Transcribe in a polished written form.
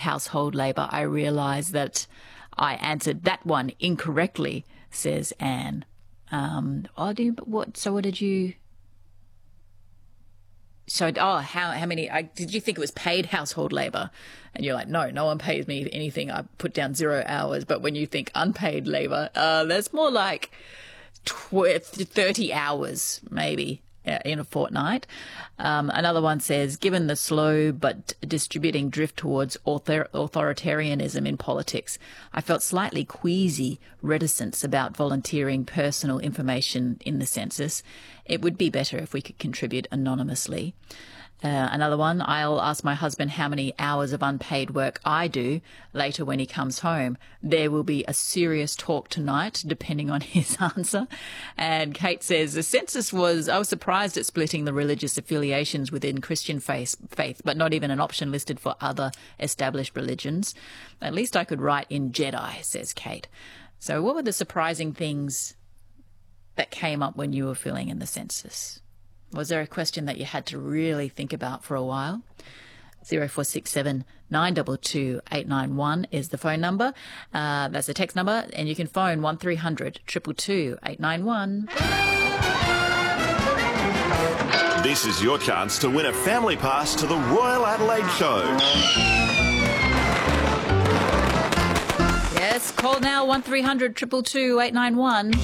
household labour, I realise that I answered that one incorrectly, says Anne. How did you... So, how many... did you think it was paid household labour? And you're like, no one pays me anything. I put down 0 hours. But when you think unpaid labour, that's more like 30 hours, maybe, in a fortnight. Another one says, given the slow but distributing drift towards authoritarianism in politics, I felt slightly queasy reticence about volunteering personal information in the census. It would be better if we could contribute anonymously. Another one, I'll ask my husband how many hours of unpaid work I do later when he comes home. There will be a serious talk tonight, depending on his answer. And Kate says, the census I was surprised at splitting the religious affiliations within Christian faith, but not even an option listed for other established religions. At least I could write in Jedi, says Kate. So what were the surprising things that came up when you were filling in the census? Was there a question that you had to really think about for a while? 0467 922 891 is the phone number. That's the text number, and you can phone 1300 222 891. This is your chance to win a family pass to the Royal Adelaide Show. Yes, call now 1300 222 891.